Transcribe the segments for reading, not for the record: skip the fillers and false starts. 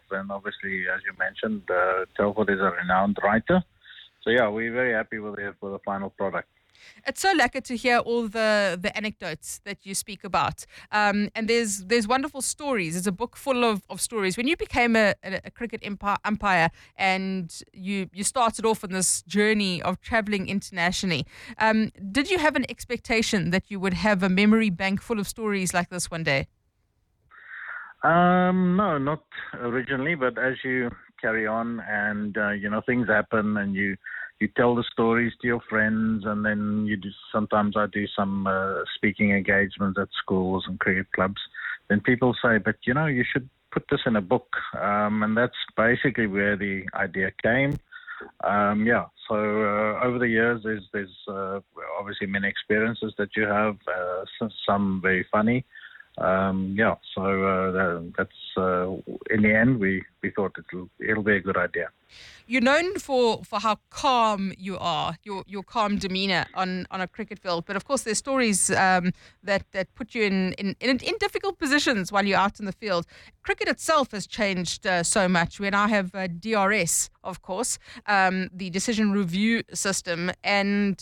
And obviously, as you mentioned, Telford is a renowned writer. So yeah, we're very happy with the final product. It's so lekker to hear all the anecdotes that you speak about. And there's wonderful stories. It's a book full of stories. When you became a cricket umpire and you started off on this journey of traveling internationally, did you have an expectation that you would have a memory bank full of stories like this one day? No, not originally, but as you carry on and, things happen and you tell the stories to your friends, and then sometimes I do some speaking engagements at schools and cricket clubs. Then people say, but you should put this in a book. And that's basically where the idea came. So over the years, there's obviously many experiences that you have, some very funny. That's in the end, we thought it'll be a good idea. You're known for how calm you are, your calm demeanor on a cricket field. But of course, there's stories that put you in difficult positions while you're out in the field. Cricket itself has changed so much. We now have DRS, of course, the decision review system. And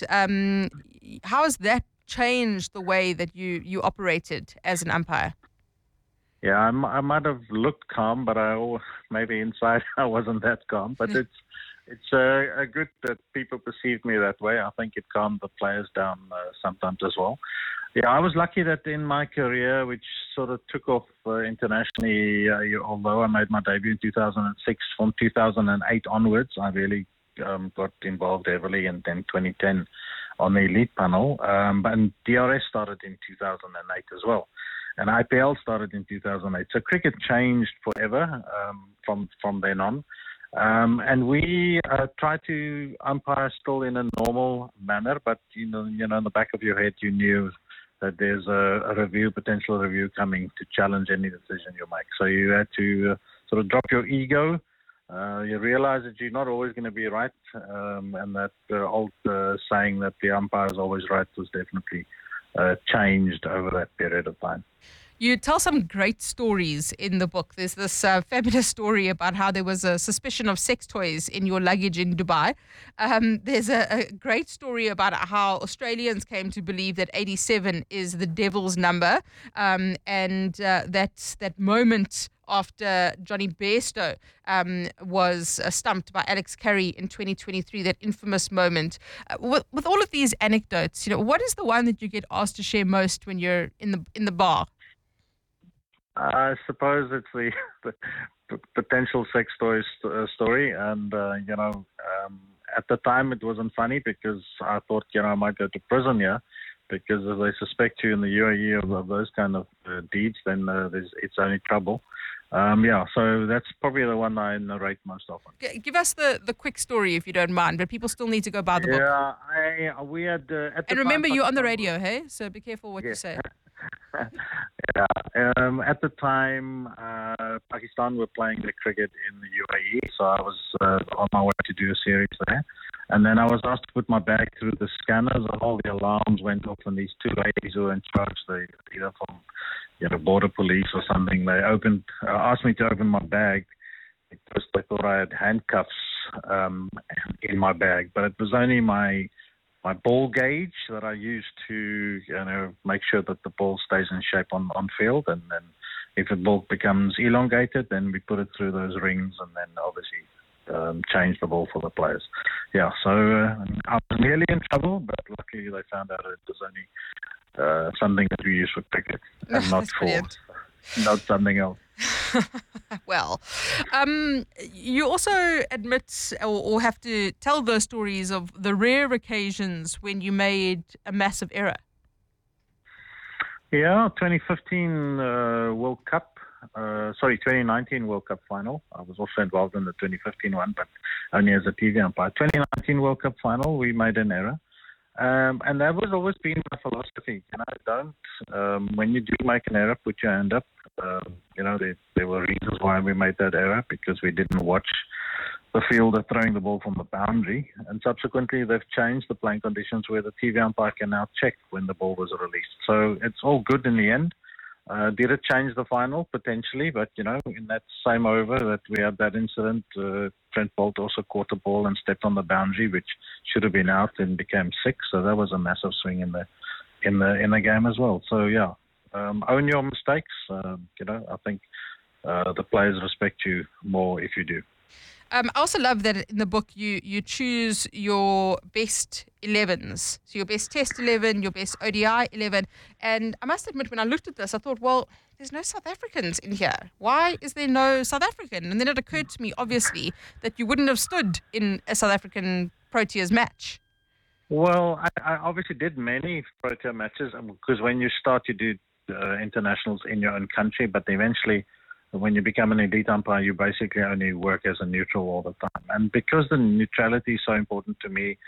how has that changed the way that you operated as an umpire? Yeah, I might have looked calm, but maybe inside I wasn't that calm. But it's a good that people perceive me that way. I think it calmed the players down sometimes as well. Yeah, I was lucky that in my career, which sort of took off internationally, although I made my debut in 2006, from 2008 onwards, I really got involved heavily, and then 2010 on the elite panel. But DRS started in 2008 as well. And IPL started in 2008. So cricket changed forever from then on. And we try to umpire still in a normal manner, but in the back of your head, you knew that there's a potential review coming to challenge any decision you make. So you had to sort of drop your ego. You realize that you're not always going to be right, and that old saying that the umpire is always right was definitely changed over that period of time. You tell some great stories in the book. There's this fabulous story about how there was a suspicion of sex toys in your luggage in Dubai. There's a great story about how Australians came to believe that 87 is the devil's number, and that moment after Johnny Bairstow was stumped by Alex Carey in 2023, that infamous moment. With all of these anecdotes, what is the one that you get asked to share most when you're in the bar? I suppose it's the potential sex toy story, and at the time it wasn't funny because I thought I might go to prison here, because if they suspect you in the UAE of those kind of deeds, then it's only trouble. So that's probably the one I narrate most often. Give us the quick story if you don't mind, but people still need to go buy the book. Yeah, we had at the and remember, time, you're on the radio, hey? So be careful what you say. At the time, Pakistan were playing the cricket in the UAE, so I was on my way to do a series there. And then I was asked to put my bag through the scanners, and all the alarms went off, and these two ladies who were in charge, either from border police or something, they asked me to open my bag because they thought I had handcuffs in my bag, but it was only my ball gauge that I use to make sure that the ball stays in shape on field, and then if the ball becomes elongated, then we put it through those rings, and then obviously change the ball for the players. Yeah, so I was nearly in trouble, but luckily they found out it was only something that we use for cricket and not something else. Well, you also admit or have to tell those stories of the rare occasions when you made a massive error. Yeah, 2015 World Cup. 2019 World Cup final. I was also involved in the 2015 one, but only as a TV umpire. 2019 World Cup final, we made an error. And that was always been my philosophy. When you do make an error, put your hand up. There were reasons why we made that error, because we didn't watch the fielder throwing the ball from the boundary. And subsequently, they've changed the playing conditions where the TV umpire can now check when the ball was released. So it's all good in the end. Did it change the final? Potentially, but, in that same over that we had that incident, Trent Boult also caught the ball and stepped on the boundary, which should have been out and became 6. So that was a massive swing in the game as well. So, yeah, own your mistakes. I think the players respect you more if you do. I also love that in the book you choose your best 11s. So your best Test 11, your best ODI 11. And I must admit, when I looked at this, I thought, well, there's no South Africans in here. Why is there no South African? And then it occurred to me, obviously, that you wouldn't have stood in a South African Proteas match. Well, I obviously did many Protea matches because when you start, you do internationals in your own country, but eventually, when you become an elite umpire, you basically only work as a neutral all the time. And because the neutrality is so important to me,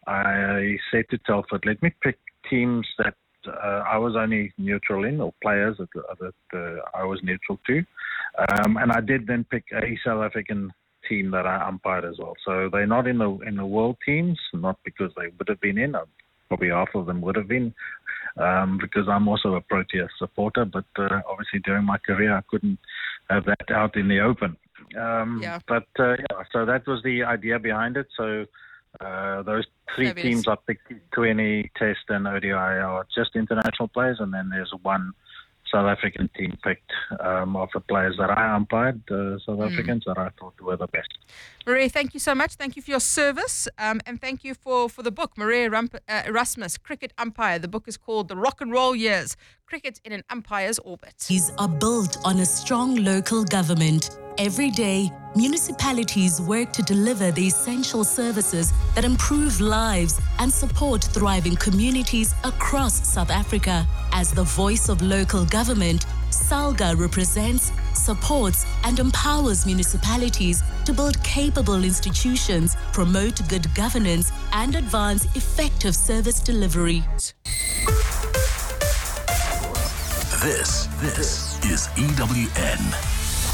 I said to Telford, let me pick teams that I was only neutral in, or players that I was neutral to. And I did then pick a South African team that I umpired as well. So they're not in the world teams, not because they would have been in. Probably half of them would have been, because I'm also a Protea supporter. But obviously during my career, I couldn't have that out in the open. But so that was the idea behind it. So those 3 teams I picked, 20 Test and ODI, are just international players, and then there's one South African team picked of the players that I umpired, South Africans that I thought were the best. Marais, thank you so much. Thank you for your service, and thank you for the book, Marais Erasmus, Cricket Umpire. The book is called The Rock and Roll Years, Cricket in an Umpire's Orbit. These are built on a strong local government. Every day, municipalities work to deliver the essential services that improve lives and support thriving communities across South Africa. As the voice of local government, SALGA represents, supports and empowers municipalities to build capable institutions, promote good governance and advance effective service delivery. This is EWN.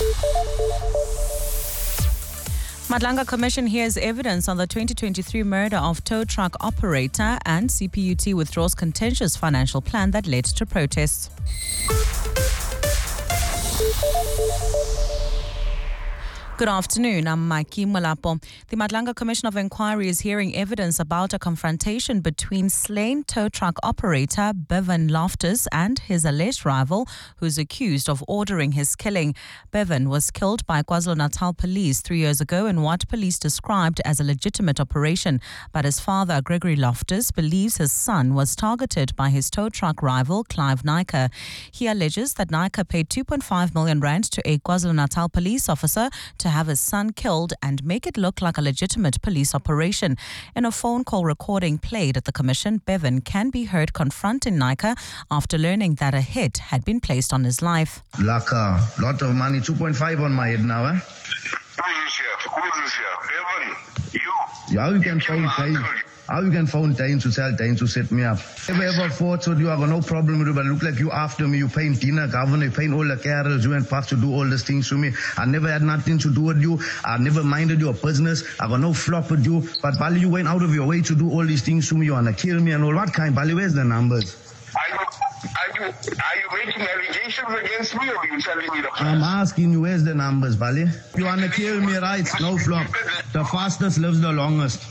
Madlanga Commission hears evidence on the 2023 murder of tow truck operator, and CPUT withdraws contentious financial plan that led to protests. Good afternoon, I'm Maiki Molapo. The Madlanga Commission of Inquiry is hearing evidence about a confrontation between slain tow truck operator Bevan Loftus and his alleged rival, who's accused of ordering his killing. Bevan was killed by KwaZulu-Natal police 3 years ago in what police described as a legitimate operation, but his father, Gregory Loftus, believes his son was targeted by his tow truck rival, Clive Naicker. He alleges that Naicker paid 2.5 million rand to a KwaZulu-Natal police officer to have his son killed and make it look like a legitimate police operation. In a phone call recording played at the commission, Bevan can be heard confronting Naicker after learning that a hit had been placed on his life. Like a lot of money, 2.5 on my head now, eh? Who is here? Bevan, you. How you can phone Dane? How you can phone Dane to tell Dane to set me up? Ever fought with you? I got no problem with you, but look like you after me. You paying dinner, governor, you paying all the carers, you and Park to do all these things to me. I never had nothing to do with you. I never minded your business. I got no flop with you. But Bali, you went out of your way to do all these things to me. You wanna kill me and all. What kind? Bali, where's the numbers? Are you making allegations against me, or are you telling me the facts? I'm asking you, where's the numbers, Bali? You wanna kill me, right? No flop. The fastest lives the longest.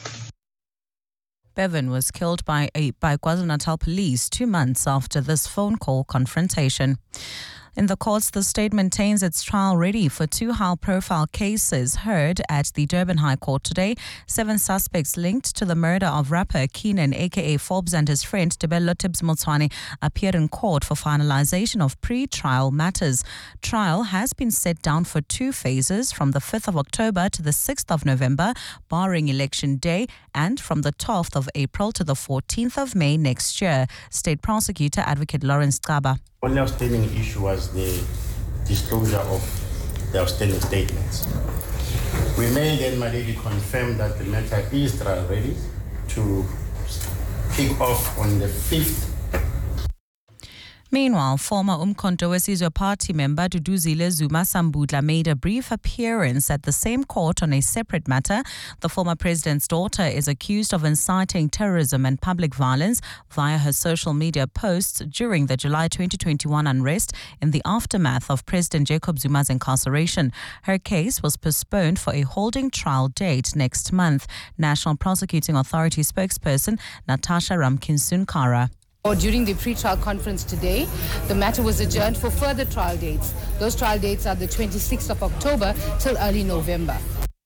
Bevan was killed by KwaZulu-Natal police 2 months after this phone call confrontation. In the courts, the state maintains its trial ready for 2 high-profile cases heard at the Durban High Court today. 7 suspects linked to the murder of rapper Keenan, a.k.a. Forbes, and his friend Tebello Tibbs Motswane appeared in court for finalization of pre-trial matters. Trial has been set down for 2 phases, from the 5th of October to the 6th of November, barring Election Day, and from the 12th of April to the 14th of May next year. State Prosecutor Advocate Lawrence Kaba. Only outstanding issue was the disclosure of the outstanding statements. We may then, my lady, confirm that the matter is trial ready to kick off on the 5th. Meanwhile, former Umkhonto weSizwe Party member Duduzile Zuma Sambudla made a brief appearance at the same court on a separate matter. The former president's daughter is accused of inciting terrorism and public violence via her social media posts during the July 2021 unrest in the aftermath of President Jacob Zuma's incarceration. Her case was postponed for a holding trial date next month. National Prosecuting Authority spokesperson Natasha Ramkinsun-Kara. During the pre-trial conference today, the matter was adjourned for further trial dates. Those trial dates are the 26th of October till early November.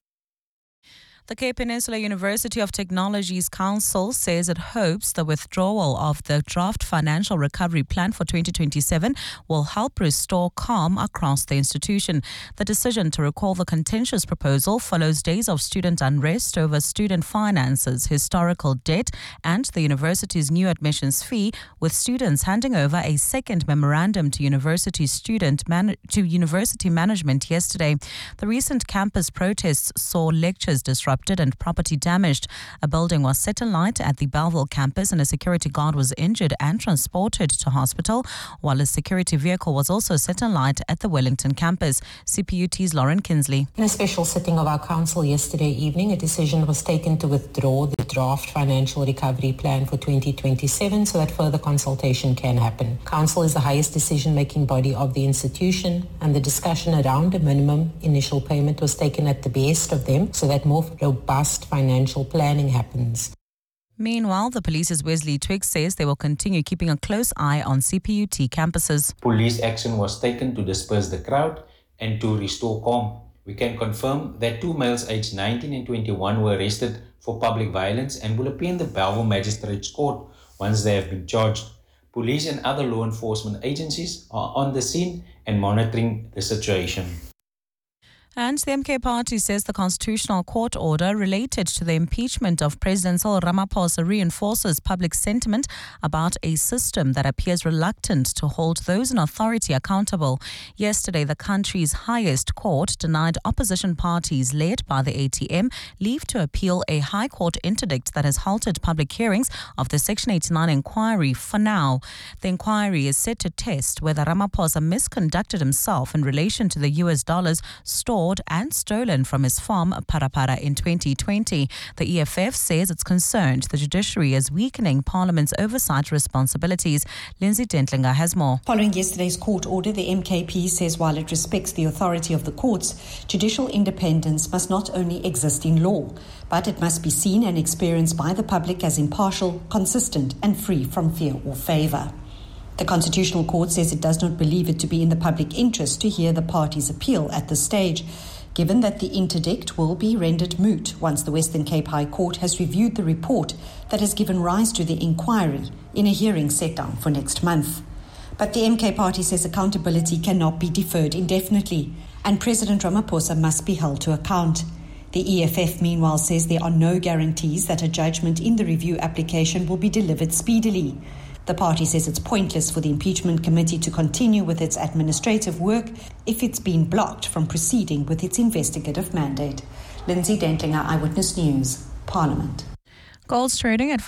The Cape Peninsula University of Technology's council says it hopes the withdrawal of the draft financial recovery plan for 2027 will help restore calm across the institution. The decision to recall the contentious proposal follows days of student unrest over student finances, historical debt, and the university's new admissions fee, with students handing over a second memorandum to university management yesterday. The recent campus protests saw lectures disrupted and property damaged. A building was set alight at the Bellville campus and a security guard was injured and transported to hospital, while a security vehicle was also set alight at the Wellington campus. CPUT's Lauren Kinsley. In a special sitting of our council yesterday evening, a decision was taken to withdraw the draft financial recovery plan for 2027 so that further consultation can happen. Council is the highest decision-making body of the institution, and the discussion around a minimum initial payment was taken at the behest of them so that more robust financial planning happens. Meanwhile, the police's Wesley Twiggs says they will continue keeping a close eye on CPUT campuses. Police action was taken to disperse the crowd and to restore calm. We can confirm that 2 males aged 19 and 21 were arrested for public violence and will appear in the Bellville Magistrates Court once they have been charged. Police and other law enforcement agencies are on the scene and monitoring the situation. And the MK Party says the Constitutional Court order related to the impeachment of President Cyril Ramaphosa reinforces public sentiment about a system that appears reluctant to hold those in authority accountable. Yesterday, the country's highest court denied opposition parties led by the ATM leave to appeal a High Court interdict that has halted public hearings of the Section 89 inquiry for now. The inquiry is set to test whether Ramaphosa misconducted himself in relation to the US dollars stored and stolen from his farm, Parapara, in 2020. The EFF says it's concerned the judiciary is weakening Parliament's oversight responsibilities. Lindsay Dentlinger has more. Following yesterday's court order, the MKP says while it respects the authority of the courts, judicial independence must not only exist in law, but it must be seen and experienced by the public as impartial, consistent, and free from fear or favour. The Constitutional Court says it does not believe it to be in the public interest to hear the party's appeal at this stage, given that the interdict will be rendered moot once the Western Cape High Court has reviewed the report that has given rise to the inquiry in a hearing set down for next month. But the MK Party says accountability cannot be deferred indefinitely, and President Ramaphosa must be held to account. The EFF, meanwhile, says there are no guarantees that a judgment in the review application will be delivered speedily. The party says it's pointless for the impeachment committee to continue with its administrative work if it's been blocked from proceeding with its investigative mandate. Lindsay Dentlinger, Eyewitness News, Parliament. Gold's trading at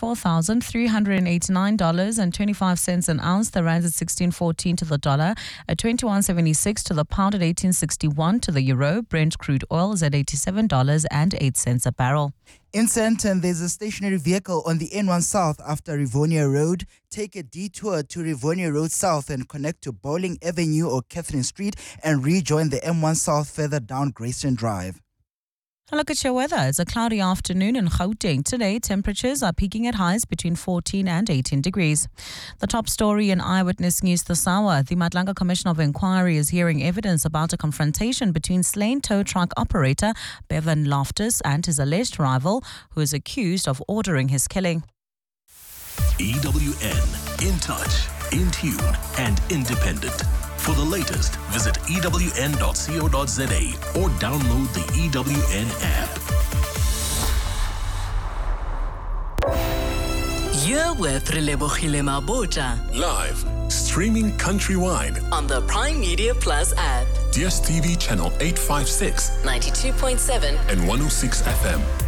$4,389.25 an ounce. The rand at 16.14 to the dollar, at 21.76 to the pound, at 18.61 to the euro. Brent crude oil is at $87.08 a barrel. In Sandton, there's a stationary vehicle on the N1 South after Rivonia Road. Take a detour to Rivonia Road South and connect to Bowling Avenue or Catherine Street and rejoin the M1 South further down Grayson Drive. And look at your weather. It's a cloudy afternoon in Gauteng. Today, temperatures are peaking at highs between 14 and 18 degrees. The top story in Eyewitness News this hour. The Madlanga Commission of Inquiry is hearing evidence about a confrontation between slain tow truck operator Bevan Loftus and his alleged rival, who is accused of ordering his killing. EWN, in touch, in tune and independent. For the latest, visit ewn.co.za or download the EWN app. You're with Relebohile Mabota. Live, streaming countrywide On the Prime Media Plus app. DSTV channel 856, 92.7 and 106 FM.